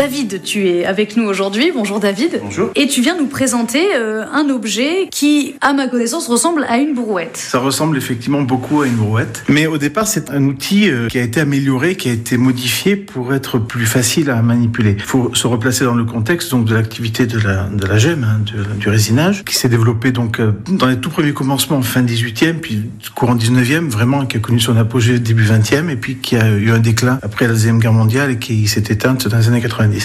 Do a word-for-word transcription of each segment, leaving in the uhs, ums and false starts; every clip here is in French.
David, tu es avec nous aujourd'hui. Bonjour David. Bonjour. Et tu viens nous présenter euh, un objet qui, à ma connaissance, ressemble à une brouette. Ça ressemble effectivement beaucoup à une brouette. Mais au départ, c'est un outil euh, qui a été amélioré, qui a été modifié pour être plus facile à manipuler. Il faut se replacer dans le contexte donc de l'activité de la, de la gemme, hein, de, du résinage, qui s'est développé donc euh, dans les tout premiers commencements fin dix-huitième, puis courant dix-neuvième, vraiment, qui a connu son apogée début vingtième, et puis qui a eu un déclin après la Deuxième Guerre mondiale et qui s'est éteinte dans les années quatre-vingt-dix.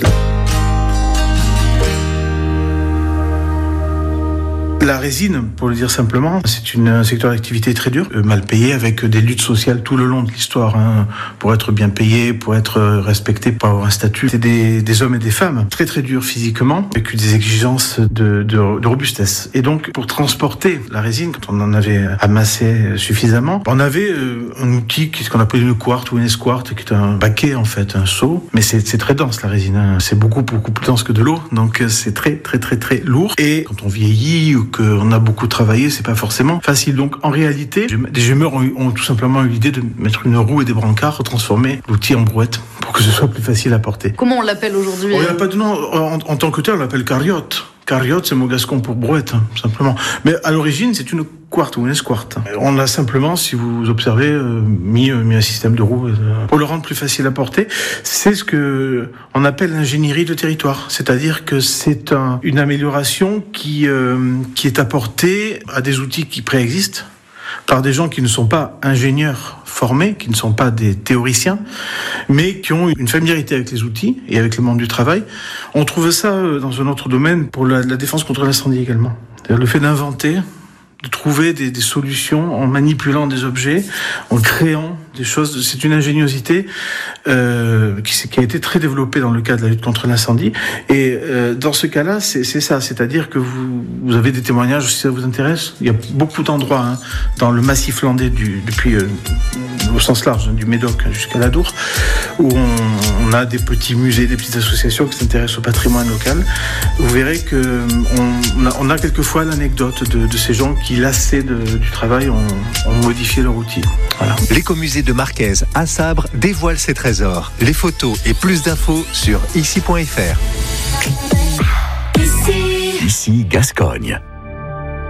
La résine, pour le dire simplement, c'est une, un secteur d'activité très dur, mal payé, avec des luttes sociales tout le long de l'histoire, hein, pour être bien payé, pour être respecté, pour avoir un statut. C'est des, des hommes et des femmes très très durs physiquement, avec des exigences de, de, de robustesse. Et donc, pour transporter la résine, quand on en avait amassé suffisamment, on avait euh, un outil, ce qu'on appelait une quarte ou une esquarte, qui est un baquet en fait, un seau. Mais c'est, c'est très dense la résine, hein. C'est beaucoup beaucoup plus dense que de l'eau, donc c'est très très très très lourd. Et quand on vieillit ou qu'on a beaucoup travaillé, c'est pas forcément facile. Donc en réalité, les gemeurs ont, ont tout simplement eu l'idée de mettre une roue et des brancards pour transformer l'outil en brouette pour que ce soit plus facile à porter. Comment on l'appelle aujourd'hui? On n'a pas de nom. En, en tant que tel, on l'appelle carriote. Cariote, c'est mot gascon pour brouette, hein, simplement. Mais à l'origine, c'est une quarte ou une esquarte. On a simplement, si vous observez, euh, mis, euh, mis un système de roues euh, pour le rendre plus facile à porter. C'est ce que on appelle l'ingénierie de territoire. C'est-à-dire que c'est un, une amélioration qui, euh, qui est apportée à des outils qui préexistent par des gens qui ne sont pas ingénieurs formés, qui ne sont pas des théoriciens, mais qui ont une familiarité avec les outils et avec le monde du travail. On trouve ça dans un autre domaine pour la, la défense contre l'incendie également. C'est-à-dire le fait d'inventer, de trouver des, des solutions en manipulant des objets, en créant des choses. C'est une ingéniosité euh, qui, qui a été très développée dans le cadre de la lutte contre l'incendie. Et euh, dans ce cas-là, c'est, c'est ça. C'est-à-dire que vous, vous avez des témoignages, si ça vous intéresse. Il y a beaucoup d'endroits hein, dans le massif landais, du, depuis euh, au sens large, hein, du Médoc jusqu'à l'Adour, où on, on a des petits musées, des petites associations qui s'intéressent au patrimoine local. Vous verrez que on a, on a quelquefois l'anecdote de, de ces gens qui, lassés de, du travail, ont, ont modifié leur outil. Voilà. L'écomusée de Marquez à Sabre dévoile ses trésors. Les photos et plus d'infos sur ici point f r. Ici, Ici Gascogne.